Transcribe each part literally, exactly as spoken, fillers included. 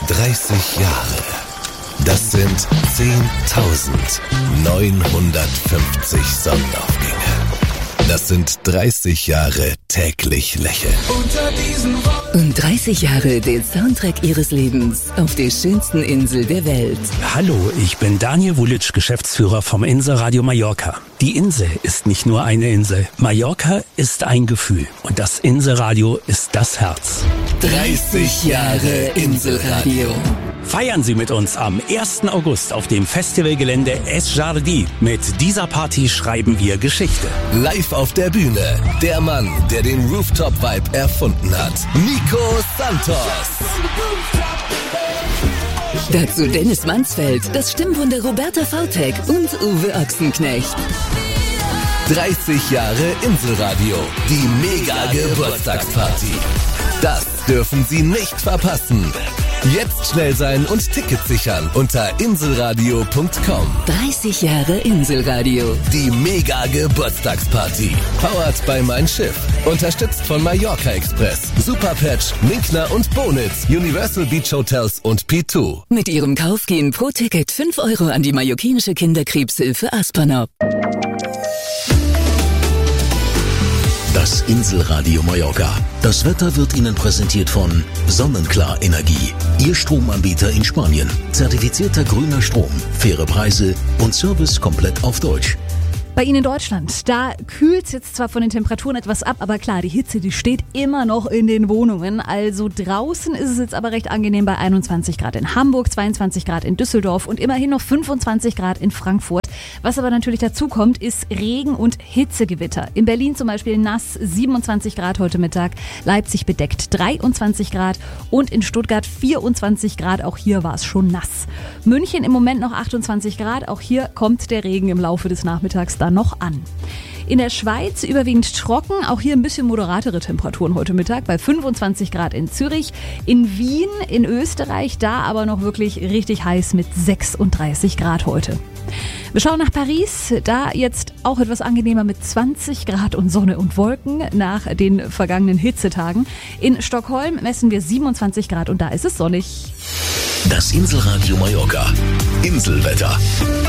dreißig Jahre. Das sind zehntausendneunhundertfünfzig Sonnenaufgänge. Das sind dreißig Jahre täglich lächeln. Und dreißig Jahre den Soundtrack ihres Lebens auf der schönsten Insel der Welt. Hallo, ich bin Daniel Vulic, Geschäftsführer vom Inselradio Mallorca. Die Insel ist nicht nur eine Insel. Mallorca ist ein Gefühl. Und das Inselradio ist das Herz. dreißig Jahre Inselradio. Feiern Sie mit uns am ersten August auf dem Festivalgelände Es Jardí. Mit dieser Party schreiben wir Geschichte. Live auf der Bühne, der Mann, der den Rooftop-Vibe erfunden hat. Nico Santos. Dazu Dennis Mansfeld, das Stimmwunder Roberta Vautek und Uwe Ochsenknecht. dreißig Jahre Inselradio. Die Mega-Geburtstagsparty. Das dürfen Sie nicht verpassen. Jetzt schnell sein und Tickets sichern unter inselradio punkt com. dreißig Jahre Inselradio. Die Mega-Geburtstagsparty. Powered by Mein Schiff. Unterstützt von Mallorca Express, Superpatch, Minkner und Bonitz, Universal Beach Hotels und P zwei. Mit ihrem Kauf gehen pro Ticket fünf Euro an die mallorquinische Kinderkrebshilfe Aspernop. Das Inselradio Mallorca. Das Wetter wird Ihnen präsentiert von Sonnenklar Energie. Ihr Stromanbieter in Spanien. Zertifizierter grüner Strom, faire Preise und Service komplett auf Deutsch. Bei Ihnen in Deutschland, da kühlt es jetzt zwar von den Temperaturen etwas ab, aber klar, die Hitze, die steht immer noch in den Wohnungen. Also draußen ist es jetzt aber recht angenehm bei einundzwanzig Grad in Hamburg, zweiundzwanzig Grad in Düsseldorf und immerhin noch fünfundzwanzig Grad in Frankfurt. Was aber natürlich dazu kommt, ist Regen- und Hitzegewitter. In Berlin zum Beispiel nass, siebenundzwanzig Grad heute Mittag, Leipzig bedeckt dreiundzwanzig Grad und in Stuttgart vierundzwanzig Grad, auch hier war es schon nass. München im Moment noch achtundzwanzig Grad, auch hier kommt der Regen im Laufe des Nachmittags dann noch an. In der Schweiz überwiegend trocken, auch hier ein bisschen moderatere Temperaturen heute Mittag bei fünfundzwanzig Grad in Zürich. In Wien, in Österreich, da aber noch wirklich richtig heiß mit sechsunddreißig Grad heute. Wir schauen nach Paris, da jetzt auch etwas angenehmer mit zwanzig Grad und Sonne und Wolken nach den vergangenen Hitzetagen. In Stockholm messen wir siebenundzwanzig Grad und da ist es sonnig. Das Inselradio Mallorca. Inselwetter.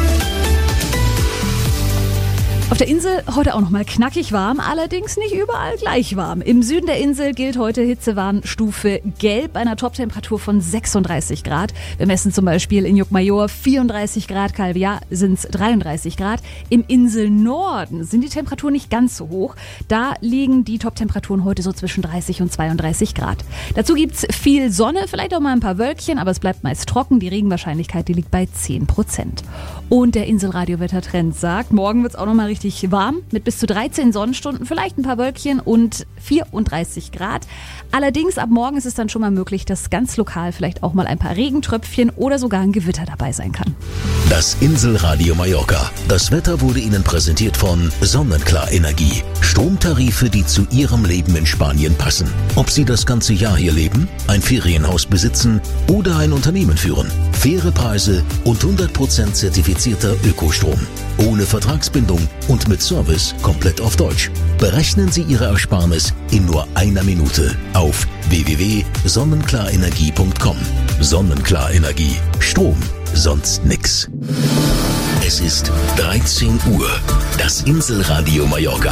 Auf der Insel heute auch noch mal knackig warm, allerdings nicht überall gleich warm. Im Süden der Insel gilt heute Hitzewarnstufe Gelb bei einer Toptemperatur von sechsunddreißig Grad. Wir messen zum Beispiel in Juckmajor vierunddreißig Grad, Calviá sind es dreiunddreißig Grad. Im Inselnorden sind die Temperaturen nicht ganz so hoch. Da liegen die Toptemperaturen heute so zwischen dreißig und zweiunddreißig Grad. Dazu gibt's viel Sonne, vielleicht auch mal ein paar Wölkchen, aber es bleibt meist trocken. Die Regenwahrscheinlichkeit, die liegt bei zehn Prozent. Und der Inselradio-Wettertrend sagt, morgen wird's auch noch mal richtig warm mit bis zu dreizehn Sonnenstunden, vielleicht ein paar Wölkchen und vierunddreißig Grad. Allerdings ab morgen ist es dann schon mal möglich, dass ganz lokal vielleicht auch mal ein paar Regentröpfchen oder sogar ein Gewitter dabei sein kann. Das Inselradio Mallorca. Das Wetter wurde Ihnen präsentiert von Sonnenklar Energie. Stromtarife, die zu Ihrem Leben in Spanien passen. Ob Sie das ganze Jahr hier leben, ein Ferienhaus besitzen oder ein Unternehmen führen. Faire Preise und hundert Prozent zertifizierter Ökostrom. Ohne Vertragsbindung und mit Service komplett auf Deutsch. Berechnen Sie Ihre Ersparnis in nur einer Minute auf w w w punkt sonnenklarenergie punkt com. Sonnenklar Energie. Strom, sonst nix. Es ist dreizehn Uhr. Das Inselradio Mallorca.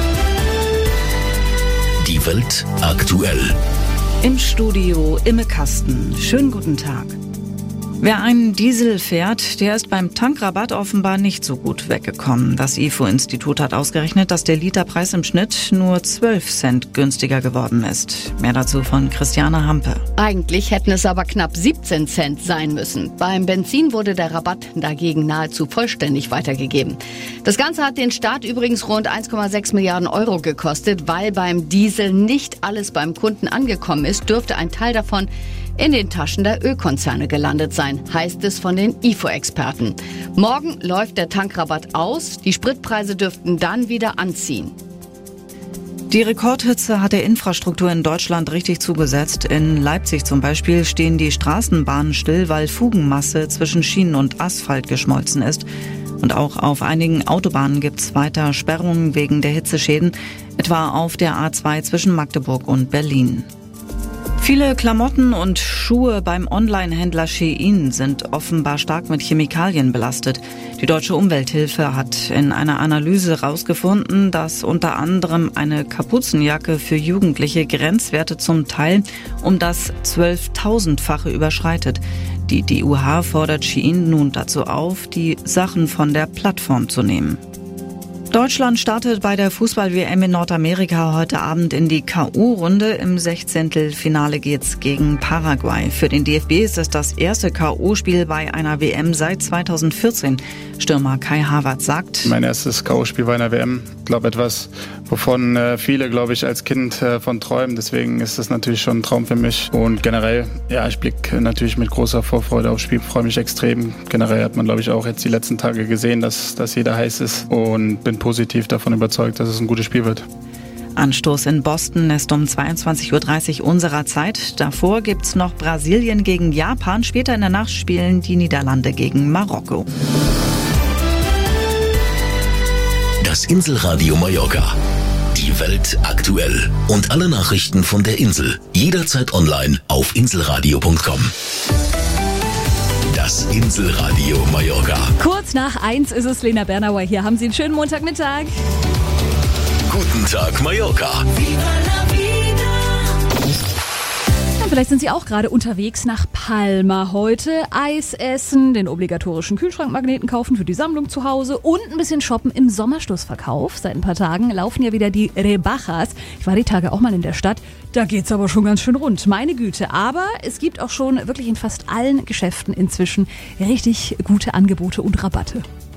Die Welt aktuell. Im Studio Imme Kasten. Schönen guten Tag. Wer einen Diesel fährt, der ist beim Tankrabatt offenbar nicht so gut weggekommen. Das I F O-Institut hat ausgerechnet, dass der Literpreis im Schnitt nur zwölf Cent günstiger geworden ist. Mehr dazu von Christiane Hampe. Eigentlich hätten es aber knapp siebzehn Cent sein müssen. Beim Benzin wurde der Rabatt dagegen nahezu vollständig weitergegeben. Das Ganze hat den Staat übrigens rund eins Komma sechs Milliarden Euro gekostet. Weil beim Diesel nicht alles beim Kunden angekommen ist, dürfte ein Teil davon in den Taschen der Ölkonzerne gelandet sein, heißt es von den I F O-Experten. Morgen läuft der Tankrabatt aus, die Spritpreise dürften dann wieder anziehen. Die Rekordhitze hat der Infrastruktur in Deutschland richtig zugesetzt. In Leipzig zum Beispiel stehen die Straßenbahnen still, weil Fugenmasse zwischen Schienen und Asphalt geschmolzen ist. Und auch auf einigen Autobahnen gibt es weiter Sperrungen wegen der Hitzeschäden, etwa auf der A zwei zwischen Magdeburg und Berlin. Viele Klamotten und Schuhe beim Online-Händler Shein sind offenbar stark mit Chemikalien belastet. Die Deutsche Umwelthilfe hat in einer Analyse herausgefunden, dass unter anderem eine Kapuzenjacke für Jugendliche Grenzwerte zum Teil um das zwölftausendfache überschreitet. Die D U H fordert Shein nun dazu auf, die Sachen von der Plattform zu nehmen. Deutschland startet bei der Fußball-W M in Nordamerika heute Abend in die K O-Runde. Im Sechzehntelfinale geht's gegen Paraguay. Für den D F B ist es das erste K O-Spiel bei einer W M seit zweitausendvierzehn. Stürmer Kai Havertz sagt: Mein erstes K O-Spiel bei einer W M. Ich glaube, etwas, wovon äh, viele, glaube ich, als Kind äh, von träumen. Deswegen ist das natürlich schon ein Traum für mich. Und generell, ja, ich blicke natürlich mit großer Vorfreude aufs Spiel. Freue mich extrem. Generell hat man, glaube ich, auch jetzt die letzten Tage gesehen, dass, dass jeder heiß ist. Und bin positiv davon überzeugt, dass es ein gutes Spiel wird. Anstoß in Boston ist um zweiundzwanzig Uhr dreißig unserer Zeit. Davor gibt's noch Brasilien gegen Japan. Später in der Nacht spielen die Niederlande gegen Marokko. Das Inselradio Mallorca. Die Welt aktuell. Und alle Nachrichten von der Insel. Jederzeit online auf inselradio punkt com. Das Inselradio Mallorca. Kurz nach eins ist es, Lena Bernauer hier. Haben Sie einen schönen Montagmittag? Guten Tag, Mallorca. Ja, vielleicht sind Sie auch gerade unterwegs nach Palma heute. Eis essen, den obligatorischen Kühlschrankmagneten kaufen für die Sammlung zu Hause und ein bisschen shoppen im Sommerstoßverkauf. Seit ein paar Tagen laufen ja wieder die Rebajas. Ich war die Tage auch mal in der Stadt. Da geht's aber schon ganz schön rund. Meine Güte. Aber es gibt auch schon wirklich in fast allen Geschäften inzwischen richtig gute Angebote und Rabatte.